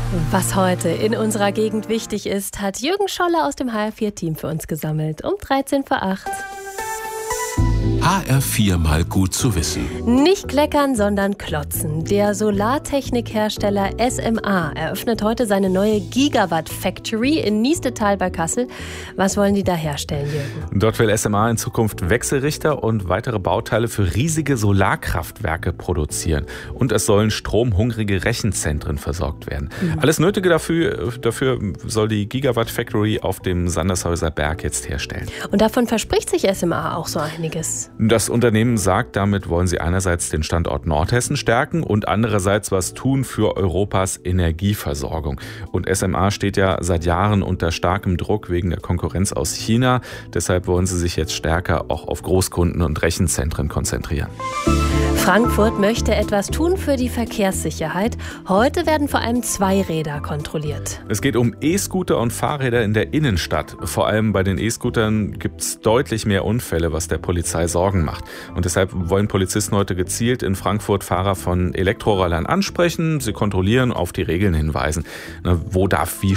Was heute in unserer Gegend wichtig ist, hat Jürgen Scholle aus dem HR4-Team für uns gesammelt. Um 8:13. HR4 mal gut zu wissen. Nicht kleckern, sondern klotzen. Der Solartechnikhersteller SMA eröffnet heute seine neue Gigawatt Factory in Niestetal bei Kassel. Was wollen die da herstellen, Jürgen? Dort will SMA in Zukunft Wechselrichter und weitere Bauteile für riesige Solarkraftwerke produzieren. Und es sollen stromhungrige Rechenzentren versorgt werden. Alles Nötige dafür soll die Gigawatt Factory auf dem Sandershäuser Berg jetzt herstellen. Und davon verspricht sich SMA auch so einiges. Das Unternehmen sagt, damit wollen sie einerseits den Standort Nordhessen stärken und andererseits was tun für Europas Energieversorgung. Und SMA steht ja seit Jahren unter starkem Druck wegen der Konkurrenz aus China. Deshalb wollen sie sich jetzt stärker auch auf Großkunden und Rechenzentren konzentrieren. Frankfurt möchte etwas tun für die Verkehrssicherheit. Heute werden vor allem Zweiräder kontrolliert. Es geht um E-Scooter und Fahrräder in der Innenstadt. Vor allem bei den E-Scootern gibt es deutlich mehr Unfälle, was der Polizei Sorgen macht. Und deshalb wollen Polizisten heute gezielt in Frankfurt Fahrer von Elektrorollern ansprechen, sie kontrollieren, auf die Regeln hinweisen. Wo darf wie